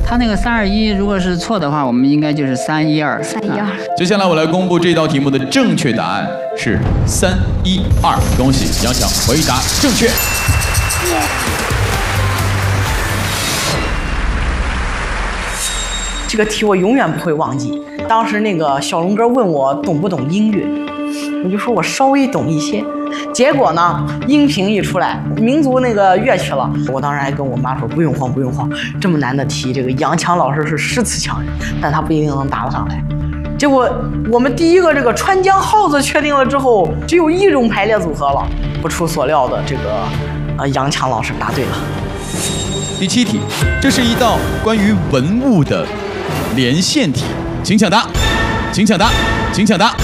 他那个321如果是错的话，我们应该就是312。 312。 接下来我来公布这道题目的正确答案是312，恭喜杨强回答正确。 这个题我永远不会忘记。当时那个小龙哥问我懂不懂音乐，我就说我稍微懂一些。结果呢，音频一出来，民族那个乐曲了，我当时还跟我妈说不用慌，不用慌，这么难的题，这个杨强老师是诗词强人，但他不一定能答得上来。结果我们第一个这个川江号子确定了之后，只有一种排列组合了。不出所料的，这个杨强老师答对了。 第7题，这是一道关于文物的连线题，请抢答，请抢答，请抢答。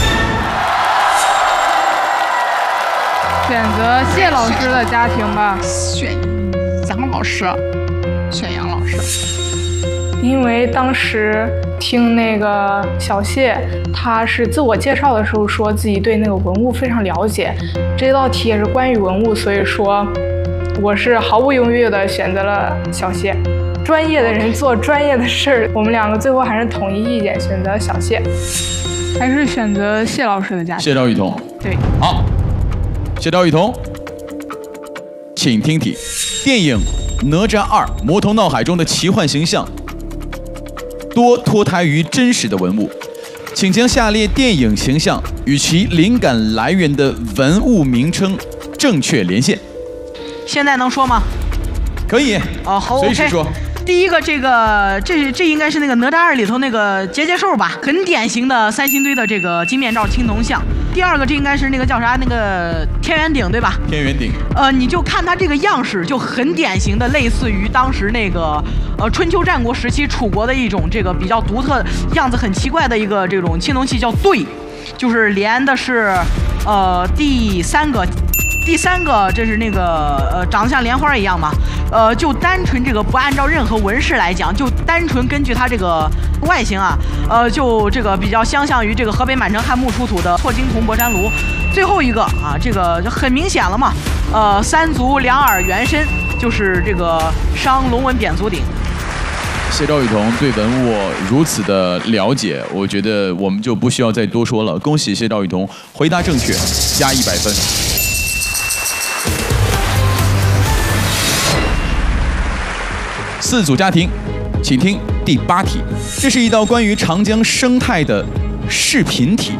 选择谢老师的家庭吧。 选杨老师，选杨老师。 因为当时听那个小谢，他是自我介绍的时候说自己对那个文物非常了解，这道题也是关于文物，所以说我是毫不犹豫的选择了小谢。专业的人做专业的事儿，我们两个最后还是统一意见，选择小谢。还是选择谢老师的家庭。 谢赵雨桐。 对。 好，谢赵雨桐，请听题：电影《哪吒2：魔童闹海》中的奇幻形象多脱胎于真实的文物，请将下列电影形象与其灵感来源的文物名称正确连线。 现在能说吗？ 可以。 好， 随时说。 第一个，这应该是那个哪吒2里头那个结节兽吧，很典型的三星堆的这个金面罩青铜像。第二个，这应该是那个叫啥，那个天元鼎，对吧？ 天元鼎。 你就看它这个样式，就很典型的类似于当时那个春秋战国时期楚国的一种这个比较独特、样子很奇怪的一个这种青铜器，叫对，就是连的是第三个，这是那个长得像莲花一样嘛，就单纯这个不按照任何纹饰来讲，就单纯根据它这个外形啊，就这个比较相像于这个河北满城汉墓出土的错金铜博山炉。最后一个啊，这个就很明显了嘛，三足两耳圆身，就是这个商龙纹扁足鼎。 谢赵雨桐对文物如此的了解，我觉得我们就不需要再多说了。恭喜谢赵雨桐回答正确，加100分。4组家庭，请听第8题，这是一道关于长江生态的视频题，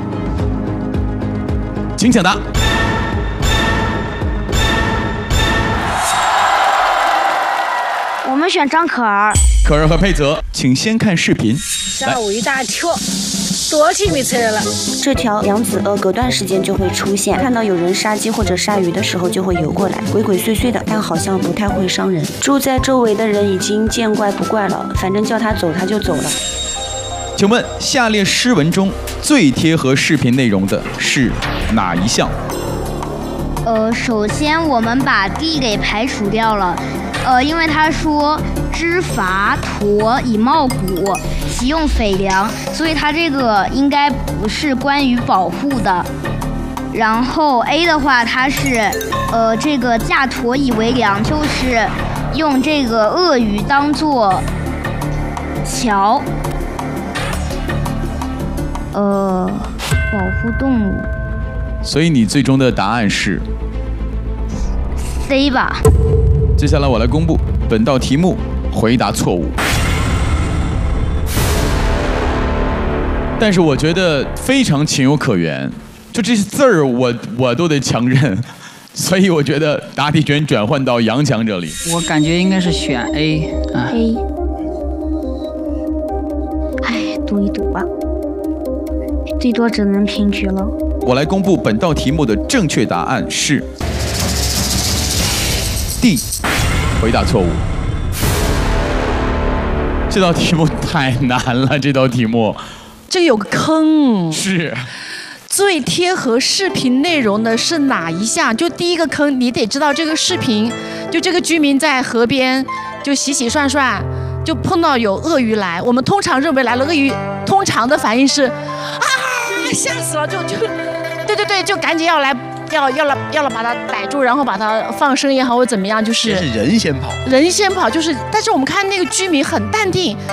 请抢答。 我们选张可儿。 可儿和佩泽，请先看视频。 吓我一大跳，多久没出来了？ 这条扬子鳄隔段时间就会出现，看到有人杀鸡或者杀鱼的时候就会游过来，鬼鬼祟祟的，但好像不太会伤人。住在周围的人已经见怪不怪了，反正叫他走他就走了。 请问下列诗文中最贴合视频内容的是哪一项？ 首先我们把 D 给排除掉了，因为他说知伐驼以茂谷，其用匪粮，所以它这个应该不是关于保护的。然后 A 的话，它是这个驾驼以为粮，就是用这个鳄鱼当做桥，保护动物。 所以你最终的答案是 C 吧。 接下来我来公布本道题目回答错误，但是我觉得非常情有可原，就这些字儿我都得强认，所以我觉得答题权转换到杨强这里。 我感觉应该是选 A 啊。 A。哎，赌一赌吧，最多只能平局了。 我来公布本道题目的正确答案是 D， 回答错误。这道题目太难了，这道题目。 这有个坑。 是。 最贴合视频内容的是哪一项？就第一个坑，你得知道这个视频，就这个居民在河边就洗洗涮涮，就碰到有鳄鱼来。我们通常认为来了鳄鱼，通常的反应是啊，吓死了，对，就赶紧要来把它逮住，然后把它放生也好或怎么样，就是人先跑， 就是，但是我们看那个居民很淡定，